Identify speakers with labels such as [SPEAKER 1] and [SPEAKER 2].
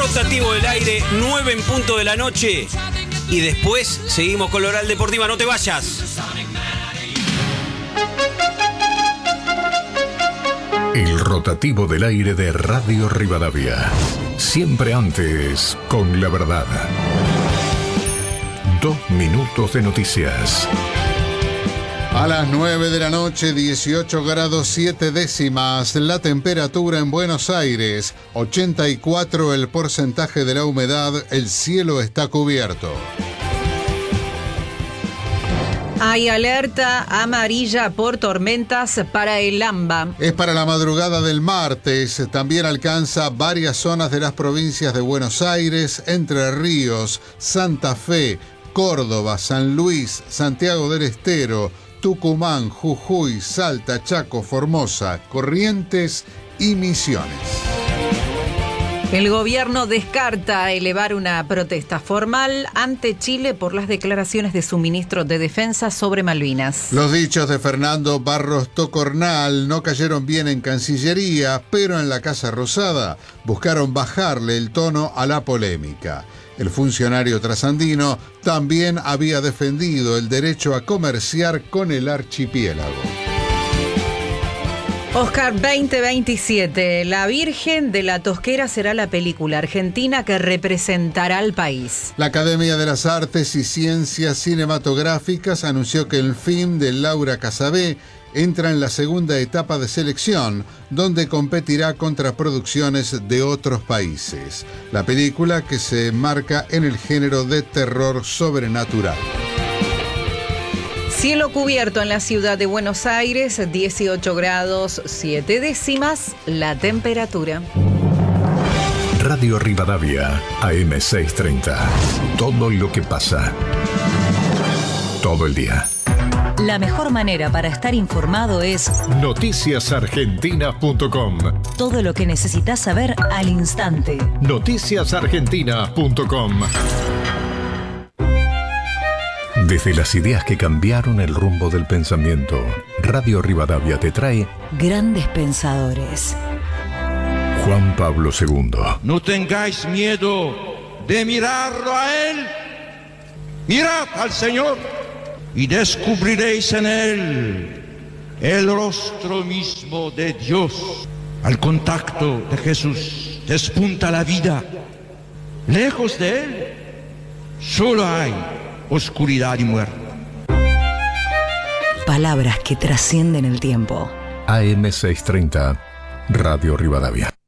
[SPEAKER 1] rotativo del aire, 9 en punto de la noche. Y después seguimos con la Oral Deportiva. No te vayas.
[SPEAKER 2] El rotativo del aire de Radio Rivadavia. Siempre antes, con la verdad. 2 minutos de noticias.
[SPEAKER 3] A las 9 de la noche, 18 grados 7 décimas, la temperatura en Buenos Aires, 84 el porcentaje de la humedad, el cielo está cubierto.
[SPEAKER 4] Hay alerta amarilla por tormentas para el AMBA.
[SPEAKER 3] Es para la madrugada del martes, también alcanza varias zonas de las provincias de Buenos Aires, Entre Ríos, Santa Fe, Córdoba, San Luis, Santiago del Estero, Tucumán, Jujuy, Salta, Chaco, Formosa, Corrientes y Misiones.
[SPEAKER 4] El gobierno descarta elevar una protesta formal ante Chile por las declaraciones de su ministro de Defensa sobre Malvinas.
[SPEAKER 3] Los dichos de Fernando Barros Tocornal no cayeron bien en Cancillería, pero en la Casa Rosada buscaron bajarle el tono a la polémica. El funcionario trasandino también había defendido el derecho a comerciar con el archipiélago.
[SPEAKER 4] Oscar 2027, La Virgen de la Tosquera será la película argentina que representará al país.
[SPEAKER 3] La Academia de las Artes y Ciencias Cinematográficas anunció que el film de Laura Casabé entra en la segunda etapa de selección, donde competirá contra producciones de otros países. La película, que se enmarca en el género de terror sobrenatural.
[SPEAKER 4] Cielo cubierto en la ciudad de Buenos Aires, 18 grados 7 décimas la temperatura.
[SPEAKER 2] Radio Rivadavia, AM630. Todo lo que pasa. Todo el día.
[SPEAKER 5] La mejor manera para estar informado es
[SPEAKER 2] noticiasargentina.com.
[SPEAKER 5] Todo lo que necesitas saber al instante.
[SPEAKER 2] Noticiasargentina.com. Desde las ideas que cambiaron el rumbo del pensamiento, Radio Rivadavia te trae
[SPEAKER 5] Grandes Pensadores.
[SPEAKER 2] Juan Pablo II.
[SPEAKER 6] No tengáis miedo de mirarlo a Él. Mirad al Señor y descubriréis en Él el rostro mismo de Dios. Al contacto de Jesús despunta la vida. Lejos de Él solo hay oscuridad y muerte.
[SPEAKER 5] Palabras que trascienden el tiempo.
[SPEAKER 2] AM630, Radio Rivadavia.